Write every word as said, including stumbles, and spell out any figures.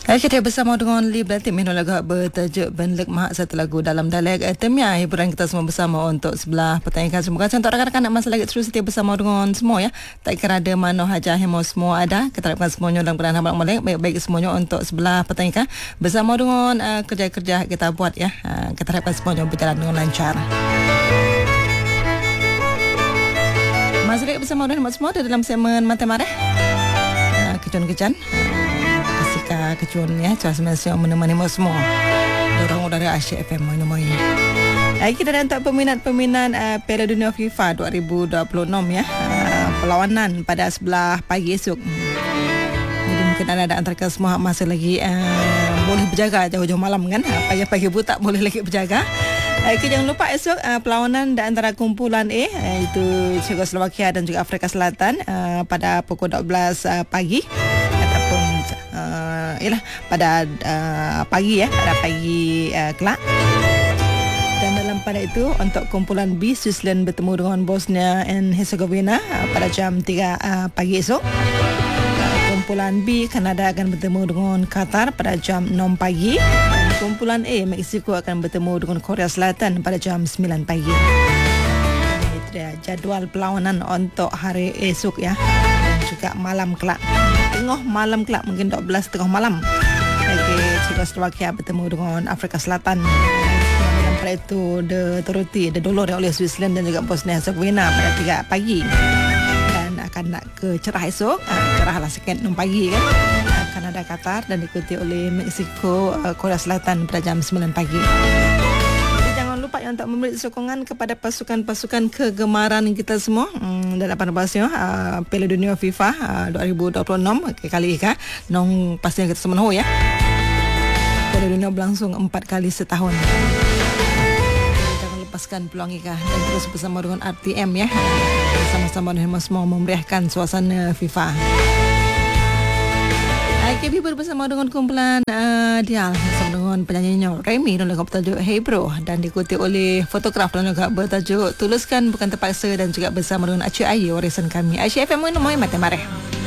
Kita bersama dengan Lee Berarti Mino lagu bertajuk Benlek Mahak, satu lagu dalam dialek Temia. Hiburan kita semua bersama untuk sebelah pertandingan. Terima kasih untuk rakan-rakan nak masa lagi terus setia bersama dengan semua ya. Tak kira ada mana haja hemo semua ada. Kita harapkan semuanya dalam keadaan hambat balik. Baik-baik semuanya untuk sebelah pertandingan bersama dengan uh, kerja-kerja kita buat ya. Uh, kita harapkan semuanya berjalan dengan lancar. Masih lagi bersama dengan semua dalam segmen Mata Marah. Uh, Kecuan-kecuan. Uh, Kasihkah kecuan ya, cuaca semasa menemani semua. Dorong udara Asia F M menemui. Hai, kita dah untuk peminat-peminat uh, Piala Dunia FIFA dua ribu dua puluh enam ya. Uh, perlawanan pada sebelah pagi esok. Jadi mungkin anda antara semua masih lagi uh, boleh berjaga jauh-jauh malam kan. Uh, pagi-pagi pun tak boleh lagi berjaga. Uh, okay, jangan lupa esok uh, perlawanan di antara kumpulan A uh, itu Czechoslovakia dan juga Afrika Selatan uh, pada pukul dua belas uh, pagi. Uh, ialah pada uh, pagi ya, pada pagi uh, kelak. Dan dalam pada itu untuk kumpulan B, Switzerland bertemu dengan Bosnia and Herzegovina uh, pada jam tiga uh, pagi esok. Uh, kumpulan B, Kanada akan bertemu dengan Qatar pada jam enam pagi. Dan kumpulan A, Mexico akan bertemu dengan Korea Selatan pada jam sembilan pagi. Itu dia jadual perlawanan untuk hari esok ya. Dan juga malam kelak. Tengah malam kelak, mungkin dua belas tengah malam. Okay, Czechoslovakia bertemu dengan Afrika Selatan. Dalam pada itu dituruti didolor oleh Switzerland dan juga Bosnia Herzegovina pada tiga pagi. Dan akan nak ke cerah esok, cerahlah sikit enam pagi kan. Kanada, Qatar dan diikuti oleh Mexico, Korea Selatan pada jam sembilan pagi. Lupa yang untuk memberi sokongan kepada pasukan-pasukan kegemaran kita semua hmm, dan apa bahasnya uh, Piala Dunia FIFA uh, dua ribu dua puluh enam okay, kali ini nong pastinya kita semua tahu ya. Piala Dunia berlangsung empat kali setahun. Jangan lepaskan peluang Ika dan terus bersama dengan R T M ya. Sama-sama dengan semua memeriahkan suasana FIFA. K B bersama dengan kumpulan uh, Dial bersama dengan penyanyinya Remy dan lagu bertajuk Hey Bro dan diikuti oleh fotograf dan juga bertajuk Tuluskan Bukan Terpaksa dan juga bersama dengan Acik Ayu warisan kami. Asia F M Mata Marah.